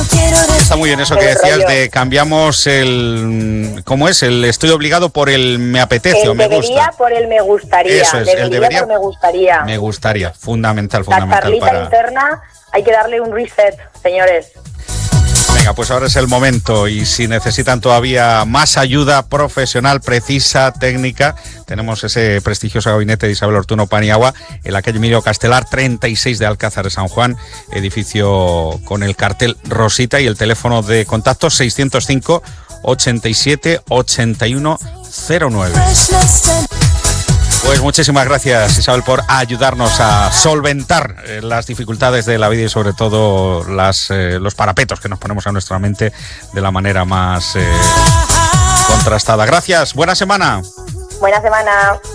Está muy bien eso que decías de cambiamos el... ¿Cómo es? El estoy obligado por el me apetece o me gusta. Debería por el me gustaría. Eso es, el debería por me gustaría. Me gustaría, fundamental La charlita interna, hay que darle un reset, señores. Venga, pues ahora es el momento y si necesitan todavía más ayuda profesional, precisa, técnica, tenemos ese prestigioso gabinete de Isabel Ortuno Paniagua en la calle Emilio Castelar, 36 de Alcázar de San Juan, edificio con el cartel Rosita y el teléfono de contacto 605 87 81 09. Pues muchísimas gracias, Isabel, por ayudarnos a solventar las dificultades de la vida y sobre todo los parapetos que nos ponemos a nuestra mente de la manera más contrastada. Gracias, buena semana. Buena semana.